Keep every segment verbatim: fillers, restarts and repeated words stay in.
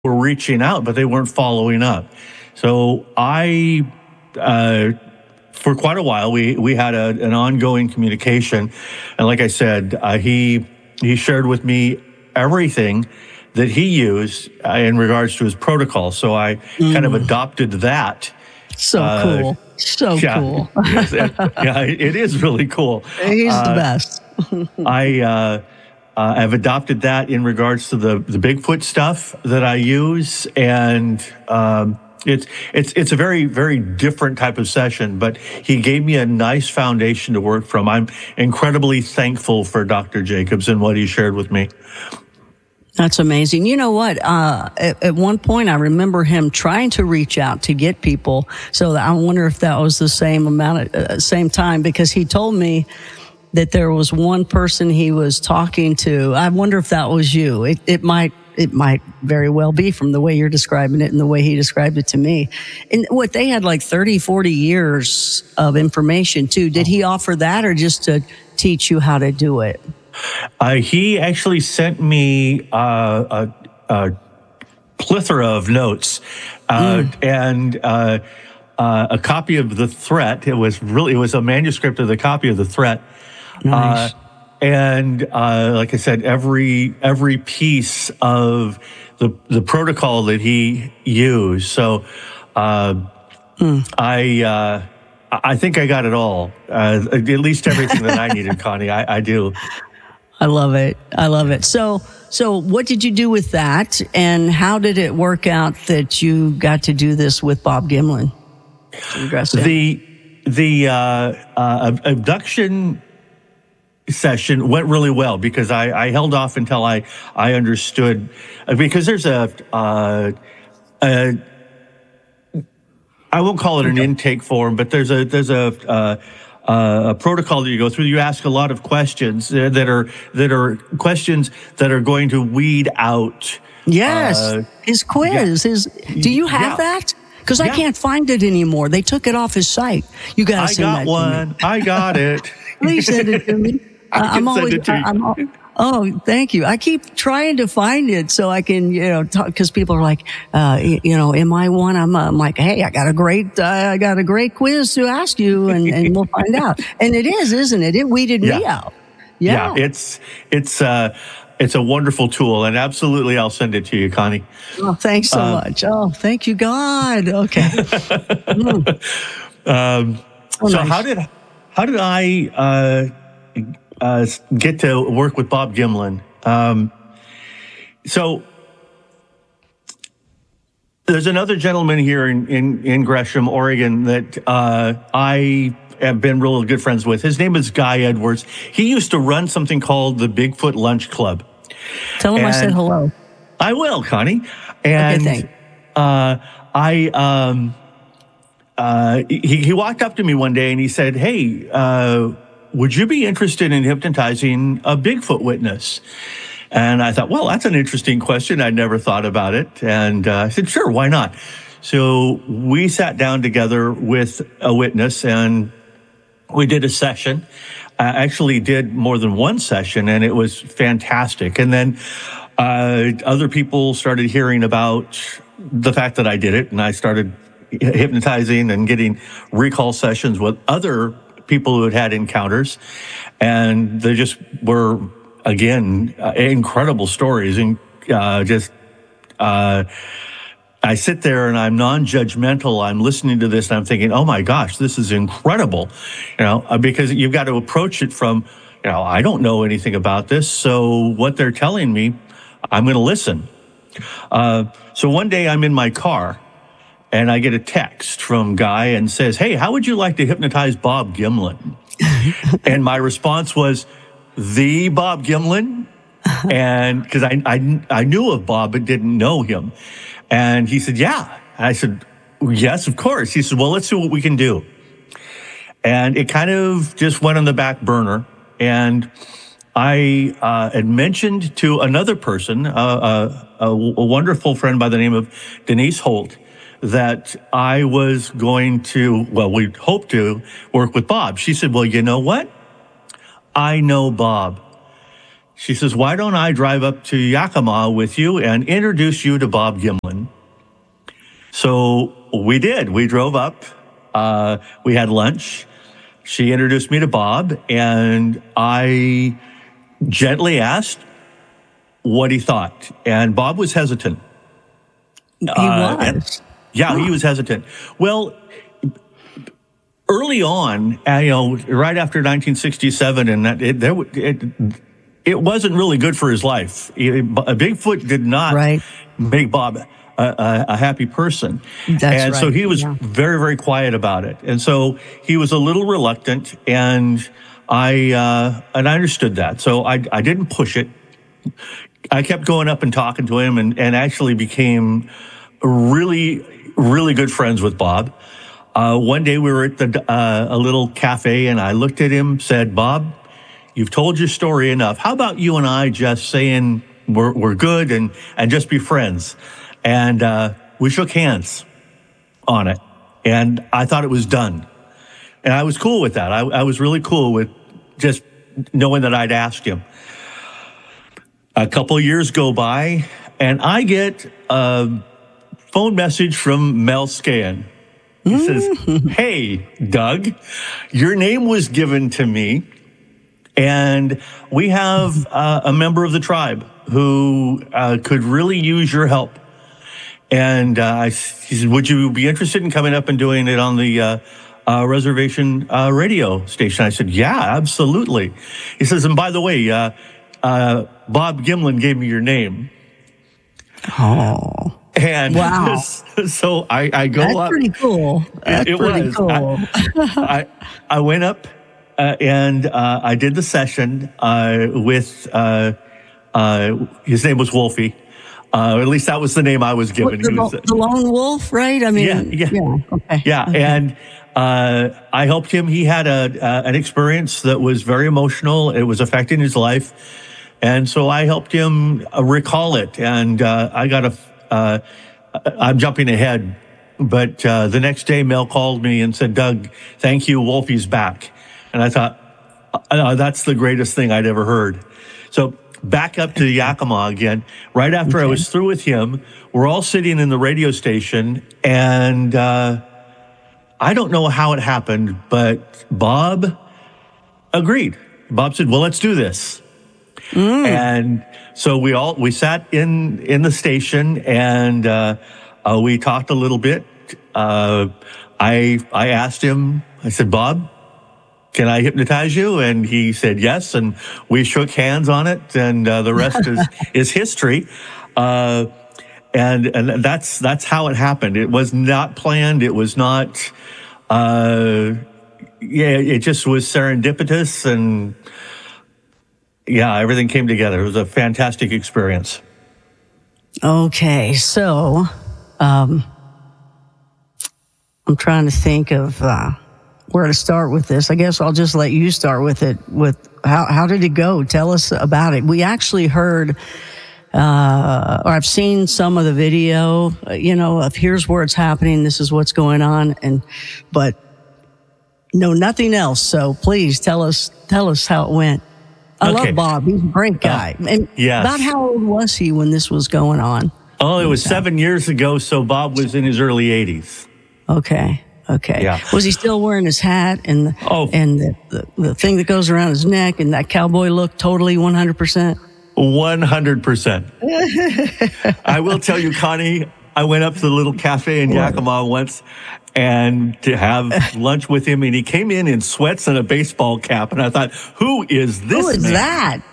were reaching out, but they weren't following up. So I, uh, for quite a while, we we had a, an ongoing communication, and like I said, uh, he he shared with me everything that he used uh, in regards to his protocol. So I mm. kind of adopted that. So uh, cool. So yeah, cool. yes, it, yeah, it is really cool. He's uh, the best. I uh, uh, I've adopted that in regards to the the Bigfoot stuff that I use, and um, it's it's it's a very very different type of session. But he gave me a nice foundation to work from. I'm incredibly thankful for Doctor Jacobs and what he shared with me. That's amazing. You know what? Uh, at, at one point, I remember him trying to reach out to get people. So I wonder if that was the same amount of uh, same time, because he told me that there was one person he was talking to. I wonder if that was you. It, it might. It might very well be from the way you're describing it and the way he described it to me. And what, they had like thirty, forty years of information too. Did he offer that, or just to teach you how to do it? Uh, he actually sent me uh, a, a plethora of notes uh, mm. and uh, uh, a copy of the threat. It was really, it was a manuscript of the copy of the threat. Nice. Uh, and uh, like I said, every every piece of the the protocol that he used. So uh, mm. I uh, I think I got it all. Uh, at least everything that I needed, Connie. I, I do. I love it. I love it. So, so what did you do with that, and how did it work out that you got to do this with Bob Gimlin? The the uh, uh, abduction session went really well, because I, I held off until I I understood, because there's a, uh, a I won't call it an intake form, but there's a there's a uh, Uh, a protocol that you go through. You ask a lot of questions that are that are questions that are going to weed out. Yes, uh, his quiz. Yeah. His. Do you have yeah. that? Because yeah. I can't find it anymore. They took it off his site. You got to send got that one. to me. I got it. Please send it to me. I I'm can always. send it to you. I'm, I'm, Oh, thank you. I keep trying to find it so I can, you know, talk, because people are like, uh, you know, am I one? I'm, I'm like, hey, I got a great, uh, I got a great quiz to ask you, and, and we'll find out. And it is, isn't it? It weeded yeah. me out. Yeah. yeah, it's it's uh, it's a wonderful tool, and absolutely, I'll send it to you, Connie. Oh, thanks so um, much. Oh, thank you, God. Okay. mm. um, oh, so nice. how did how did I? Uh, Uh, get to work with Bob Gimlin. Um, so there's another gentleman here in, in, in Gresham, Oregon, that uh, I have been real good friends with. His name is Guy Edwards. He used to run something called the Bigfoot Lunch Club. Tell him and I said hello. I will, Connie. And okay, uh, I um, uh, he, he walked up to me one day and he said, "Hey, uh, would you be interested in hypnotizing a Bigfoot witness?" And I thought, well, that's an interesting question. I'd never thought about it. And uh, I said, sure, why not? So we sat down together with a witness and we did a session. I actually did more than one session, and it was fantastic. And then uh, other people started hearing about the fact that I did it, and I started hypnotizing and getting recall sessions with other people who had had encounters, and they just were, again, uh, incredible stories. And uh, just, uh, I sit there and I'm non-judgmental. I'm listening to this and I'm thinking, oh my gosh, this is incredible. You know, uh, because you've got to approach it from, you know, I don't know anything about this, so what they're telling me, I'm going to listen. Uh, so one day I'm in my car, and I get a text from Guy and says, hey, how would you like to hypnotize Bob Gimlin? And my response was, the Bob Gimlin? And because I, I, I knew of Bob but didn't know him. And he said, yeah. And I said, yes, of course. He said, well, let's see what we can do. And it kind of just went on the back burner. And I uh, had mentioned to another person, uh, uh, a, a wonderful friend by the name of Denise Holt, that I was going to, well, we hoped to work with Bob. She said, well, you know what? I know Bob. She says, why don't I drive up to Yakima with you and introduce you to Bob Gimlin? So we did. We drove up. Uh, we had lunch. She introduced me to Bob, and I gently asked what he thought. And Bob was hesitant. He uh, was. And, yeah, huh. he was hesitant. Well, early on, uh, you know, right after nineteen sixty-seven, and that it, there, it, it wasn't really good for his life. It, Bigfoot did not right. make Bob a, a, a happy person. That's and right. so he was yeah. very, very quiet about it. And so he was a little reluctant, and I uh, and I understood that. So I, I didn't push it. I kept going up and talking to him, and, and actually became really, really good friends with Bob. Uh, one day we were at the uh, a little cafe, and I looked at him, said, Bob, you've told your story enough. How about you and I just saying we're, we're good and, and just be friends? And uh, we shook hands on it, and I thought it was done. And I was cool with that. I, I was really cool with just knowing that I'd asked him. A couple of years go by, and I get a phone message from Mel Scan. He says, hey, Doug, your name was given to me, and we have uh, a member of the tribe who uh, could really use your help. And uh, I, he said, would you be interested in coming up and doing it on the uh, uh, reservation uh, radio station? I said, yeah, absolutely. He says, and by the way, uh, uh, Bob Gimlin gave me your name. Oh. And wow. so I, I go That's up. pretty cool. That's it pretty was. cool. I, I, I went up uh, and uh, I did the session uh, with, uh, uh, his name was Wolfie. Uh, at least that was the name I was given. What, the, he was, the lone wolf, right? I mean, yeah, yeah, yeah, okay. yeah. Okay. And uh, I helped him. He had a uh, an experience that was very emotional. It was affecting his life, and so I helped him uh, recall it. And uh, I got a. Uh, I'm jumping ahead, but uh, the next day, Mel called me and said, "Doug, thank you. Wolfie's back." And I thought, uh, that's the greatest thing I'd ever heard. So. Back up to Yakima again. Right after okay. I was through with him, we're all sitting in the radio station, and uh, I don't know how it happened, but Bob agreed. Bob said, well, let's do this. Mm. And so we all, we sat in, in the station, and uh, uh, we talked a little bit. Uh, I, I asked him, I said, Bob, can I hypnotize you? And he said yes, and we shook hands on it, and uh, the rest is, is history. Uh, and and that's that's how it happened. It was not planned. It was not. Uh, yeah, it just was serendipitous, and yeah, everything came together. It was a fantastic experience. Okay, so um, I'm trying to think of. Uh, where to start with this. I guess I'll just let you start with it. With how how did it go? Tell us about it. We actually heard, uh, or I've seen some of the video, you know, of here's where it's happening. This is what's going on. And, but no, nothing else. So please tell us, tell us how it went. I okay. love Bob. He's a great guy. Uh, and yes. About how old was he when this was going on? Oh, it was seven years ago. So Bob was in his early eighties. Okay. Okay. Yeah. Was he still wearing his hat and the, oh. and the, the, the thing that goes around his neck and that cowboy look totally one hundred percent? one hundred percent. I will tell you, Connie, I went up to the little cafe in Yakima once and to have lunch with him, and he came in in sweats and a baseball cap, and I thought, who is this Who is man? that?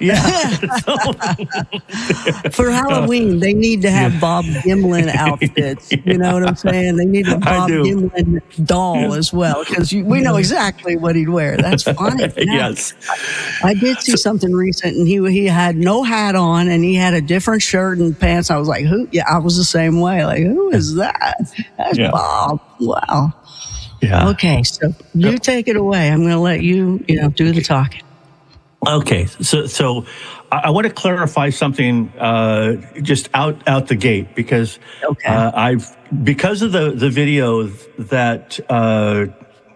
Yeah. For Halloween, they need to have Bob Gimlin outfits. You know what I'm saying? They need a Bob Gimlin doll as well, because we know exactly what he'd wear. That's funny. Yeah. Yes. I did see something recent, and he he had no hat on, and he had a different shirt and pants. I was like, who? Yeah, I was the same way. Like, who is that? That's yeah. Bob. Wow. Yeah. Okay, so you take it away. I'm going to let you, you know, do the talking. Okay, so so I, I want to clarify something uh, just out out the gate, because okay. uh, I've because of the the video that uh,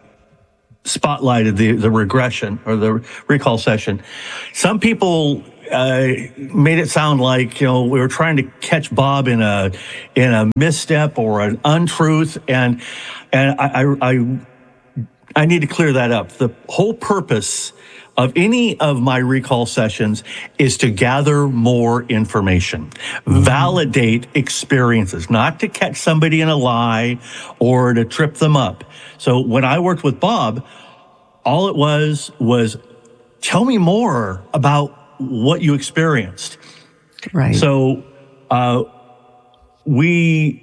spotlighted the the regression or the recall session. Some people uh, made it sound like, you know, we were trying to catch Bob in a in a misstep or an untruth, and and I I I, I need to clear that up. The whole purpose of any of my recall sessions is to gather more information, mm-hmm. validate experiences, not to catch somebody in a lie or to trip them up. So when I worked with Bob, all it was was, tell me more about what you experienced. Right. So uh, we...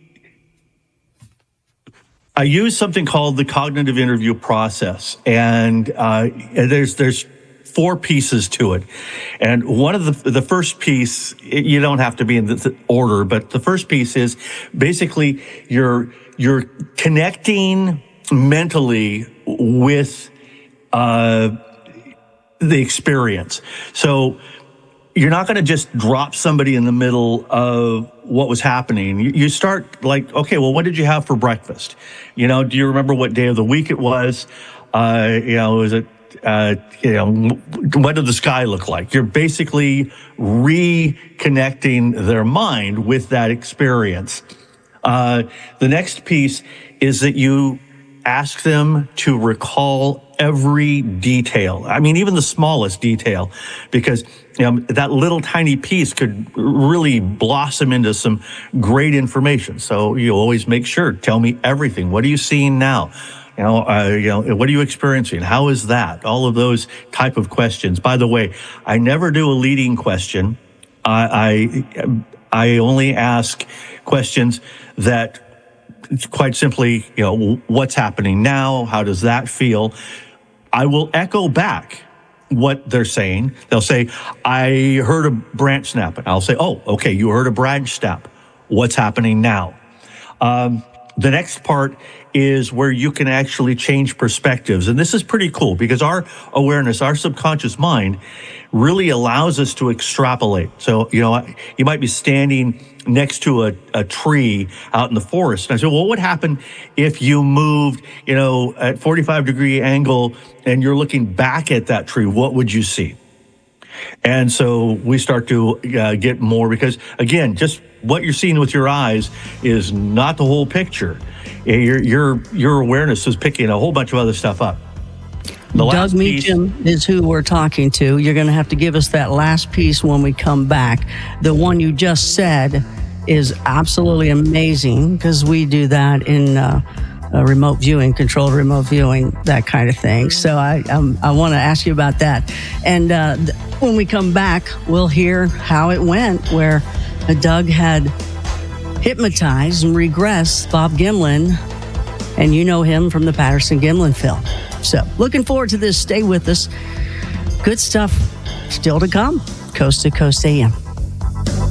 I use something called the cognitive interview process, and uh, there's there's four pieces to it. And one of the the first piece, you don't have to be in the order, but the first piece is basically you're you're connecting mentally with uh, the experience. So you're not going to just drop somebody in the middle of what was happening. You start like, okay, well, what did you have for breakfast? You know, do you remember what day of the week it was? Uh, you know, was it, uh, you know, what did the sky look like? You're basically reconnecting their mind with that experience. Uh, the next piece is that you ask them to recall every detail. I mean, even the smallest detail, because you know, that little tiny piece could really blossom into some great information. So you always make sure, tell me everything. What are you seeing now? You know, uh, you know, what are you experiencing? How is that? All of those type of questions. By the way, I never do a leading question. I I, I only ask questions that quite simply, you know, what's happening now? How does that feel? I will echo back what they're saying. They'll say, I heard a branch snap. And I'll say, oh, okay, you heard a branch snap. What's happening now? Um, the next part is where you can actually change perspectives. And this is pretty cool because our awareness, our subconscious mind really allows us to extrapolate. So, you know, you might be standing next to a, a tree out in the forest. And I said, well, what would happen if you moved, you know, at forty-five degree angle and you're looking back at that tree? What would you see? And so we start to uh, get more because, again, just what you're seeing with your eyes is not the whole picture. Your your your awareness is picking a whole bunch of other stuff up. The Doug Meacham is who we're talking to. You're going to have to give us that last piece when we come back. The one you just said is absolutely amazing because we do that in uh, uh, remote viewing, controlled remote viewing, that kind of thing. So I um, I want to ask you about that. And uh, th- when we come back, we'll hear how it went, where uh, Doug had hypnotized and regressed Bob Gimlin, and you know him from the Patterson-Gimlin film. So looking forward to this. Stay with us. Good stuff still to come. Coast to Coast A M.